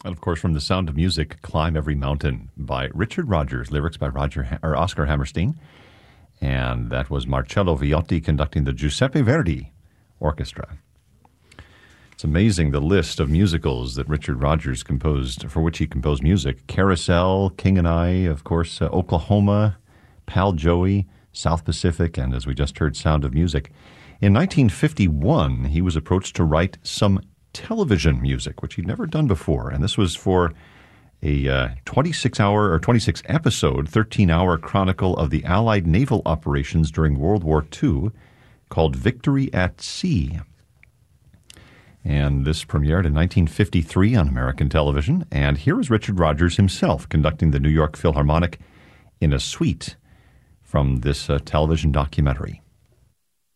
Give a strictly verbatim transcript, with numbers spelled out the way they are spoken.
And, of course, from The Sound of Music, Climb Every Mountain by Richard Rodgers, lyrics by Roger ha- or Oscar Hammerstein. And that was Marcello Viotti conducting the Giuseppe Verdi Orchestra. It's amazing the list of musicals that Richard Rodgers composed, for which he composed music. Carousel, King and I, of course, uh, Oklahoma, Pal Joey, South Pacific, and as we just heard, Sound of Music. In nineteen fifty-one, he was approached to write some television music, which he'd never done before. And this was for a uh, twenty-six hour or twenty-six episode, thirteen hour chronicle of the Allied naval operations during World War Two called Victory at Sea. And this premiered in nineteen fifty-three on American television. And here is Richard Rodgers himself conducting the New York Philharmonic in a suite from this uh, television documentary.